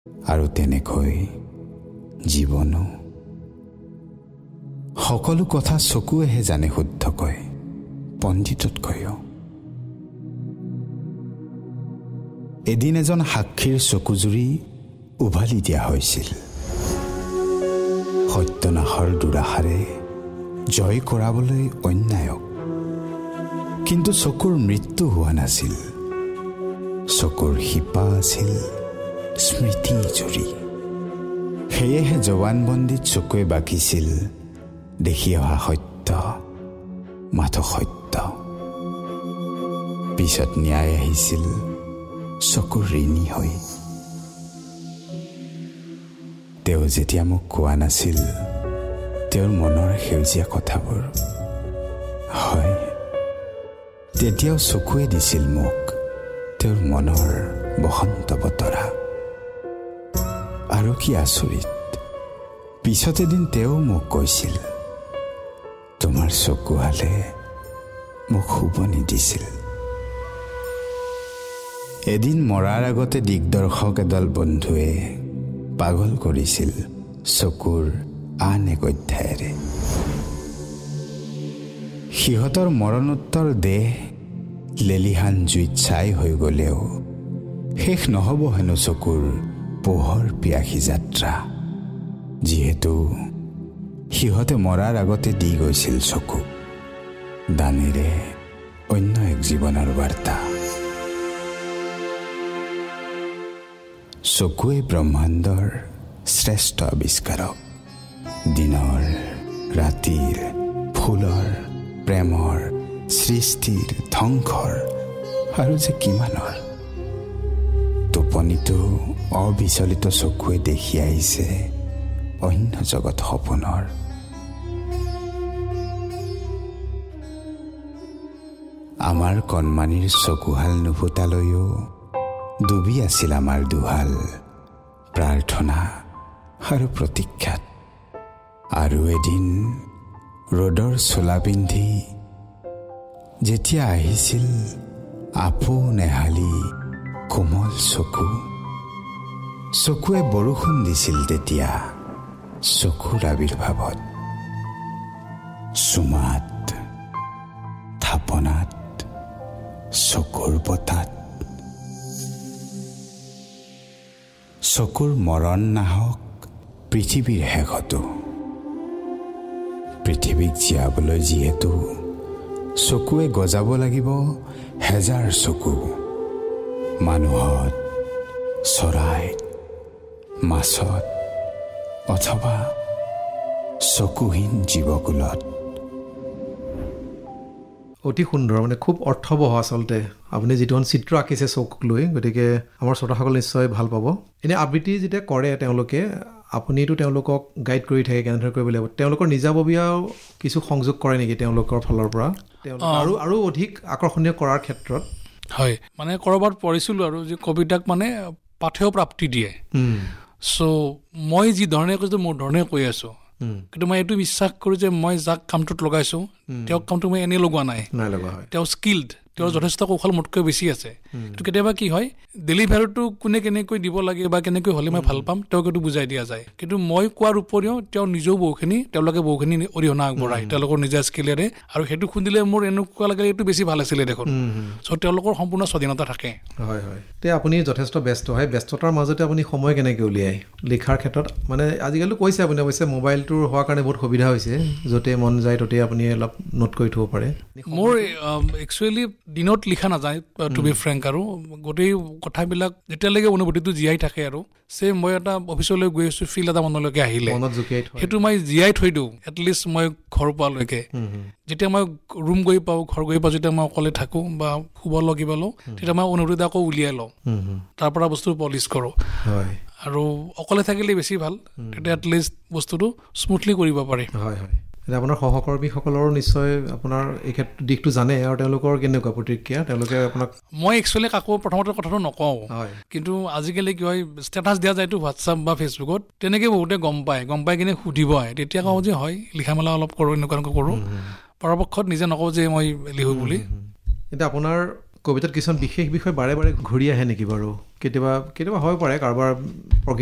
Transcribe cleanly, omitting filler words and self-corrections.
আৰু তেনেকৈ জীৱনো। সকলো কথা চকুৱেহে জানে শুদ্ধকৈ, পণ্ডিততকৈও। এদিন এজন সাক্ষীৰ চকুজুৰি উভালি দিয়া হৈছিল। সত্যনাশৰ দুৰাষাৰে জয় কৰাবলৈ অন্যায়ক। কিন্তু চকুৰ মৃত্যু হোৱা নাছিল। চকুৰ শিপা আছিল স্মৃতি জুৰি। সেয়েহে জৱানবন্দীত চকুৱে বাকিছিল দেখি অহা সত্য, মাথো সত্য। পিছত ন্যায় আহিছিল চকুৰ ঋণী হৈ। তেওঁ যেতিয়া মোক কোৱা নাছিল তেওঁৰ মনৰ সেউজীয়া কথাবোৰ, হয়, তেতিয়াও চকুৱে দিছিল মোক তেওঁৰ মনৰ বসন্ত বতৰা। আৰু কি আচৰিত, পিছত এদিন তেওঁ মোক কৈছিল, তোমাৰ চকুহালে মোক শুব নিদিছিল। এদিন মৰাৰ আগতে দিগদৰ্শক এদল বন্ধুৱে পাগল কৰিছিল চকুৰ আন এক অধ্যায়েৰে। সিহঁতৰ মৰণোত্তৰ দেহ লেলিহান জুইত ছাই হৈ গ'লেও শেষ নহ'ব হেনো চকুৰ পোহৰ পিয়াসী যাত্ৰা। যিহেতু সিহঁতে মৰাৰ আগতে দি গৈছিল চকু দানেৰে অন্য এক জীৱনৰ বাৰ্তা। চকুৱে ব্ৰহ্মাণ্ডৰ শ্ৰেষ্ঠ আৱিষ্কাৰক। দিনৰ, ৰাতিৰ, ফুলৰ, প্ৰেমৰ, সৃষ্টিৰ, ধ্বংসৰ আৰু যে কিমানৰ। টোপনিটো অবিচলিত চকুৱে দেখি আহিছে অন্য জগত সপোনৰ। আমাৰ কণমানিৰ চকুহাল নুফুটালৈও ডুবি আছিল আমাৰ দুহাল প্ৰাৰ্থনা আৰু প্ৰতীক্ষাত। আৰু এদিন ৰ'দৰ চোলা পিন্ধি যেতিয়া আহিছিল আপো নেহালি কোমল চকু, চকুৱে বৰষুণ দিছিল তেতিয়া চকুৰ আবিৰ্ভাৱত। চুমাত, থাপনাত, চকুৰ বতাত। চকুৰ মৰণ নাহক পৃথিৱীৰ শেষতো। পৃথিৱীক জীয়াবলৈ যিহেতু চকুৱে গজাব লাগিব হেজাৰ চকু। মানুহত, চৰাইত, মাছত অথবা চকুহীন জীৱকুলত। অতি সুন্দৰ, মানে খুব অৰ্থবহ আচলতে আপুনি যিটোখন চিত্ৰ আঁকিছে চকুক লৈ। গতিকে আমাৰ শ্ৰোতাসকল নিশ্চয় ভাল পাব। এনে আবৃত্তি যেতিয়া কৰে তেওঁলোকে, আপুনিতো তেওঁলোকক গাইড কৰি থাকে কেনেদৰে কৰিব লাগিব, তেওঁলোকৰ নিজাববীয়াও কিছু সংযোগ কৰে নেকি তেওঁলোকৰ ফালৰ পৰা আৰু অধিক আকৰ্ষণীয় কৰাৰ ক্ষেত্ৰত? হয়, মানে ক'ৰবাত পঢ়িছিলোঁ আৰু যে কবিতাক মানে পাঠেয় প্ৰাপ্তি দিয়ে। চ' মই যি ধৰণে কৈছোঁ মোৰ ধৰণে কৈ আছোঁ, কিন্তু মই এইটো বিশ্বাস কৰোঁ যে মই যাক কামটোত লগাইছোঁ তেওঁক কামটো মই এনেই লগোৱা নাই। তেওঁ স্কিল্ড, তেওঁৰ যথেষ্ট কৌশল মোতকৈ বেছি আছে। কিন্তু কেতিয়াবা কি হয়, ডেলিভাৰীটো কোনে কেনেকৈ দিব লাগে বা কেনেকৈ হ'লে মই ভাল পাম তেওঁক এইটো বুজাই দিয়া যায়। কিন্তু মই কোৱাৰ উপৰিও তেওঁ নিজেও তেওঁলোকে বহুখিনি অৰিহণা আগবঢ়ায় তেওঁলোকৰ নিজা স্কিলেৰে। আৰু সেইটো শুনিলে মোৰ এনেকুৱা লাগে এইটো বেছি ভাল আছিলে দেখোন। চ' তেওঁলোকৰ সম্পূৰ্ণ স্বাধীনতা থাকে। হয় হয়। এতিয়া আপুনি যথেষ্ট ব্যস্ত হয়, ব্যস্ততাৰ মাজতে আপুনি সময় কেনেকৈ উলিয়ায় লিখাৰ ক্ষেত্ৰত? মানে আজিকালি কৈছে আপুনি অৱশ্যে মোবাইলটোৰ হোৱাৰ কাৰণে বহুত সুবিধা হৈছে, য'তে মন যায় ত'তে আপুনি অলপ নোট কৰি থ'ব পাৰে। মোৰ একচুৱেলি দিনত লিখা নাযায় টু বি ফ্ৰেংক, আৰু গোটেই কথাবিলাক যেতিয়ালৈকে অনুভূতিটো জীয়াই থাকে আৰু মই এটা অফিচলৈ গৈ আছোঁ ফিল এটা মনলৈকে আহিলে সেইটো মই জীয়াই থৈ দিওঁ এটলিষ্ট মই ঘৰ পোৱালৈকে। যেতিয়া মই ৰুম গৈ পাওঁ, ঘৰ গৈ পাওঁ, যেতিয়া মই অকলে থাকোঁ বা শুব লাগিব লওঁ, তেতিয়া মই অনুভূতি আকৌ উলিয়াই লওঁ, তাৰ পৰা বস্তু পলিচ কৰোঁ। আৰু অকলে থাকিলে বেছি ভাল, তেতিয়া এটলিষ্ট বস্তুটো স্মুথলি কৰিব পাৰি। হয় হয়। আপোনাৰ সহকৰ্মীসকলৰো নিশ্চয় আপোনাৰ এই দিশটো জানে, আৰু তেওঁলোকৰ কেনেকুৱা প্ৰতিক্ৰিয়া? তেওঁলোকে আপোনাক? মই একচুৱেলি কাকো প্ৰথমতে কথাটো নকওঁ, কিন্তু আজিকালি কি হয় ষ্টেটাছ দিয়া যায়তো হোৱাটছআপ বা ফেচবুকত, তেনেকৈ বহুতে গম পাই কিনে সুধিব আহে, তেতিয়া কওঁ যে হয় লিখা মেলা অলপ কৰোঁ, এনেকুৱা কৰোঁ। পৰাপক্ষত নিজে নকওঁ যে মই লিখোঁ বুলি। এতিয়া আপোনাৰ কবিতাত কিছুমান বিশেষ বিষয় বাৰে বাৰে ঘূৰি আহে নেকি বাৰু? কেতিয়াবা হ'ব পাৰে কাৰোবাৰ